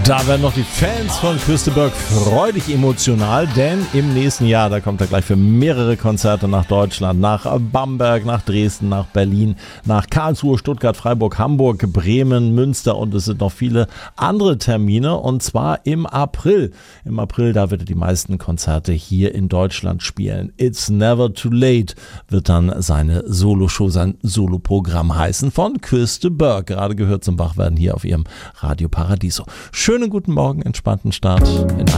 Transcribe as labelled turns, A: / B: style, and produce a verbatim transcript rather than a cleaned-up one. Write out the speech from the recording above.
A: Da werden noch die Fans von Küsteberg freudig emotional, denn im nächsten Jahr, da kommt er gleich für mehrere Konzerte nach Deutschland, nach Bamberg, nach Dresden, nach Berlin, nach Karlsruhe, Stuttgart, Freiburg, Hamburg, Bremen, Münster und es sind noch viele andere Termine und zwar im April. Im April, da wird er die meisten Konzerte hier in Deutschland spielen. It's Never Too Late wird dann seine Soloshow, sein Soloprogramm heißen von Küsteberg. Gerade gehört zum Wachwerden hier auf ihrem Radio Paradiso. Schönen guten Morgen, entspannten Start in